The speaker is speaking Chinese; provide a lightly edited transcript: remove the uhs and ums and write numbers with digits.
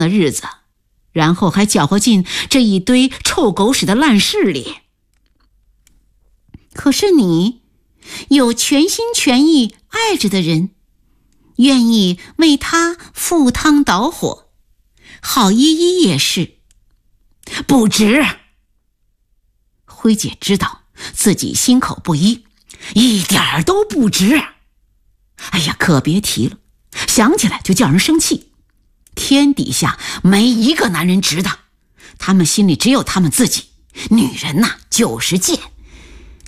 的日子，然后还搅和进这一堆臭狗屎的烂事里。可是你有全心全意爱着的人，愿意为他赴汤蹈火，郝依依也是。不值。辉姐知道自己心口不一，一点儿都不值。哎呀，可别提了，想起来就叫人生气。天底下没一个男人值的，他们心里只有他们自己。女人呐，就是贱。